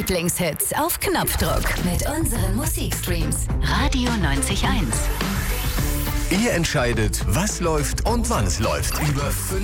Lieblingshits auf Knopfdruck mit unseren Musikstreams. Radio 90.1. Ihr entscheidet, was läuft und wann es läuft. Über